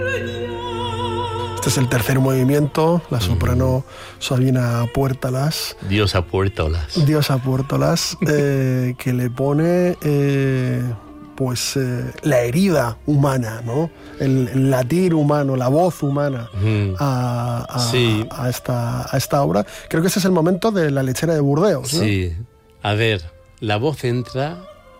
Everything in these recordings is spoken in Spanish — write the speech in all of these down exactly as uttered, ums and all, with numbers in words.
Este es el tercer movimiento, la soprano Sabina Puertolas. Diosa Puertolas. Diosa Puertolas, eh, que le pone eh, pues eh, la herida humana, ¿no? El, el latir humano, la voz humana mm. a, a, sí. a, esta, a esta obra. Creo que ese es el momento de La lechera de Burdeos, ¿no? Sí, a ver, la voz entra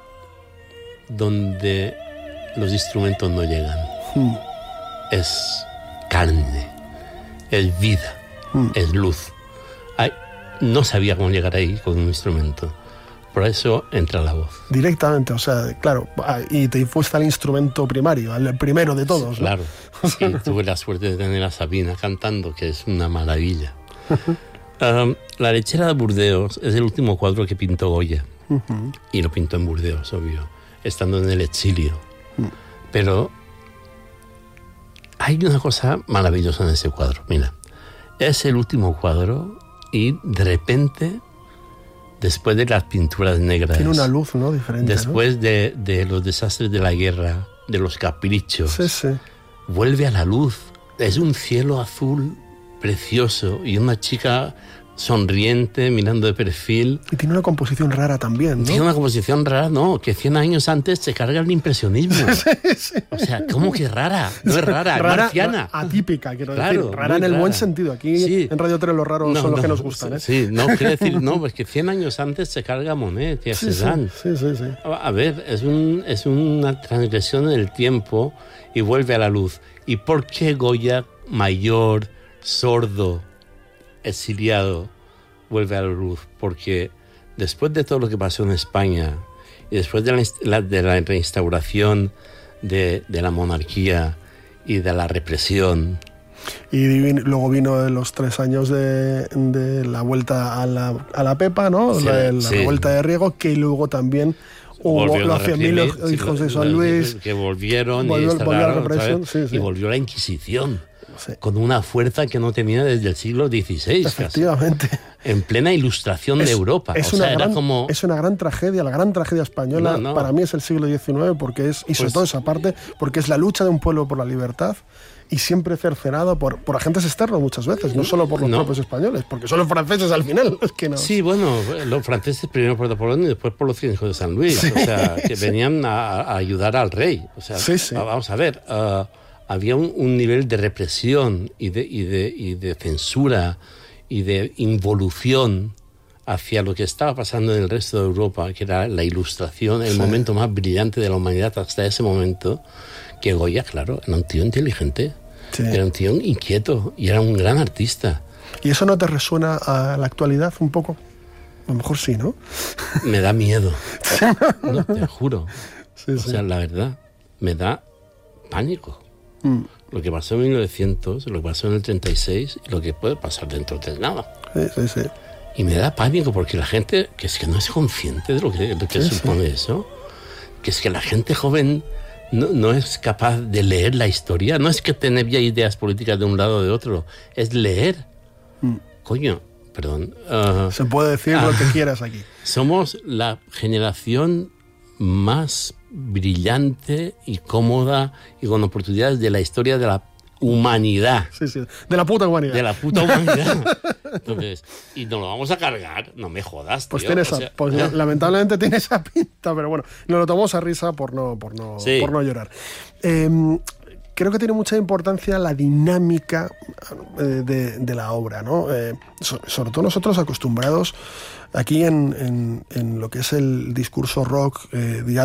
donde los instrumentos no llegan. Mm. Es carne, es vida, mm. es luz. Ay, no sabía cómo llegar ahí con un instrumento. Por eso entra la voz. Directamente, o sea, claro, y te fuiste al instrumento primario, al primero de todos, sí, ¿no? Claro, sí, tuve la suerte de tener a Sabina cantando, que es una maravilla. um, La lechera de Burdeos es el último cuadro que pintó Goya. Uh-huh. Y lo pintó en Burdeos, obvio, estando en el exilio. Uh-huh. Pero hay una cosa maravillosa en ese cuadro. Mira, es el último cuadro y de repente, después de las pinturas negras, tiene una luz, ¿no? Diferente. Después ¿no? de, de los desastres de la guerra, de los caprichos, sí, sí. vuelve a la luz. Es un cielo azul precioso y una chica sonriente, mirando de perfil. Y tiene una composición rara también, ¿no? Tiene una composición rara, no, que cien años antes se carga el impresionismo. Sí, sí. O sea, ¿cómo que rara? No es rara, es rara, marciana. Atípica, quiero claro, decir. Rara en el rara. Buen sentido. Aquí sí. En Radio tres los raros no, son los no, que nos gustan, ¿eh? Sí, no, quiere decir, no, pues que cien años antes se carga Monet y a sí, Cézanne. Sí, sí, sí, sí. A ver, es, un, es una transgresión en el tiempo y vuelve a la luz. ¿Y por qué Goya, mayor, sordo, exiliado, vuelve a la luz? Porque después de todo lo que pasó en España y después de la, de la reinstauración de, de la monarquía y de la represión, y vino, luego vino los tres años de, de la vuelta a la, a la Pepa, ¿no? Sí, la, la sí. vuelta de Riego, que luego también hubo los cien mil hijos de San Luis, que volvieron volvió, y, volvió la represión, sí, sí. y volvió la Inquisición. Sí. Con una fuerza que no tenía desde el siglo dieciséis. Efectivamente. Casi, en plena ilustración es, de Europa. Es, o una sea, gran, era como... es una gran tragedia, la gran tragedia española. No, no. Para mí es el siglo diecinueve, porque es, y sobre pues, todo esa parte, porque es la lucha de un pueblo por la libertad y siempre cercenado por, por agentes externos muchas veces, no solo por los no. propios españoles, porque son los franceses al final. Es que no. Sí, bueno, los franceses primero por Napoleón y después por los hijos de San Luis. Sí, o sea, que sí. venían a, a ayudar al rey. O sea, sí, sí. vamos a ver... Uh, había un, un nivel de represión y de, y, de, y de censura y de involución hacia lo que estaba pasando en el resto de Europa, que era la ilustración, el sí. momento más brillante de la humanidad hasta ese momento, que Goya, claro, era un tío inteligente, sí. era un tío inquieto y era un gran artista. ¿Y eso no te resuena a la actualidad un poco? A lo mejor sí, ¿no? Me da miedo. No, te juro. Sí, o sí. sea, la verdad, me da pánico. Mm. Lo que pasó en mil novecientos, lo que pasó en el treinta y seis y lo que puede pasar dentro de nada. Sí, sí, sí. Y me da pánico porque la gente, que es que no es consciente de lo que, de lo que sí, supone sí. eso, que es que la gente joven no, no es capaz de leer la historia, no es que tener ya ideas políticas de un lado o de otro, es leer. Mm. Coño, perdón. Uh, Se puede decir uh, lo que quieras aquí. Somos la generación más brillante y cómoda y con oportunidades de la historia de la humanidad. Sí, sí, de la puta humanidad. De la puta humanidad. Entonces, y nos lo vamos a cargar, no me jodas, tío. Pues tiene esa, o sea, pues, ¿eh? lamentablemente tiene esa pinta, pero bueno, nos lo tomamos a risa por no, por no, sí. por no llorar. Eh, creo que tiene mucha importancia la dinámica eh, de, de la obra, ¿no? Eh, so, sobre todo nosotros acostumbrados aquí en, en, en lo que es el discurso rock, eh,